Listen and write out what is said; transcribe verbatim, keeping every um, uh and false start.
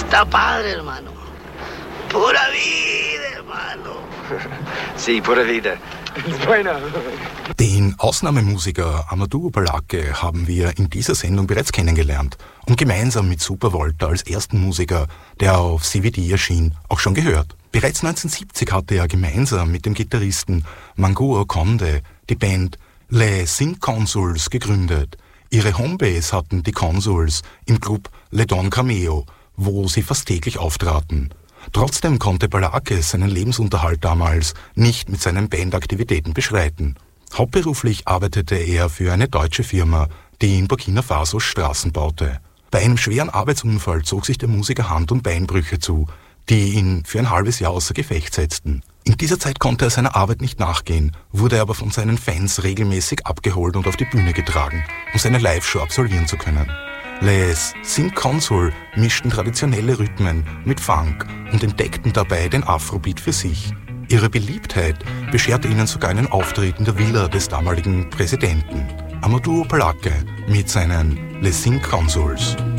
Está padre, hermano. Pura vida, hermano. Sí, pura vida. Bueno. Den Ausnahmemusiker Amadou Balake haben wir in dieser Sendung bereits kennengelernt und gemeinsam mit Super Volta als ersten Musiker, der auf C V D erschien, auch schon gehört. Bereits neunzehnhundertsiebzig hatte er gemeinsam mit dem Gitarristen Mango Okonde die Band Les Cinq Consuls gegründet. Ihre Homebase hatten die Consuls im Club Le Don Cameo, wo sie fast täglich auftraten. Trotzdem konnte Balake seinen Lebensunterhalt damals nicht mit seinen Bandaktivitäten bestreiten. Hauptberuflich arbeitete er für eine deutsche Firma, die in Burkina Faso Straßen baute. Bei einem schweren Arbeitsunfall zog sich der Musiker Hand- und Beinbrüche zu, die ihn für ein halbes Jahr außer Gefecht setzten. In dieser Zeit konnte er seiner Arbeit nicht nachgehen, wurde aber von seinen Fans regelmäßig abgeholt und auf die Bühne getragen, um seine Live-Show absolvieren zu können. Les Cinq Consuls mischten traditionelle Rhythmen mit Funk und entdeckten dabei den Afrobeat für sich. Ihre Beliebtheit bescherte ihnen sogar einen Auftritt in der Villa des damaligen Präsidenten. Amadou Balake mit seinen Les Cinq Consuls.